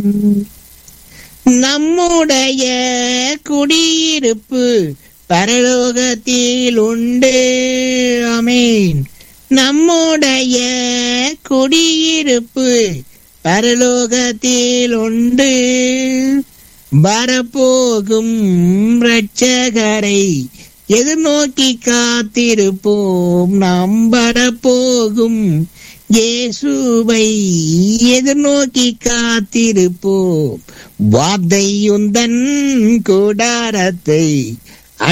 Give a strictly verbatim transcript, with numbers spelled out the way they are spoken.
நம்முடைய குடியிருப்பு பரலோகத்தில் உண்டு. ஆமென். நம்முடைய குடியிருப்பு பரலோகத்தில் உண்டு. வரப்போகும் இரட்சகரை எதிர்நோக்கி காத்திருப்போம். நாம் வரப்போகும் இயேசுவை எதிர்நோக்கி காத்திருப்போம். வார்த்தை உந்தன் கூடாரத்தை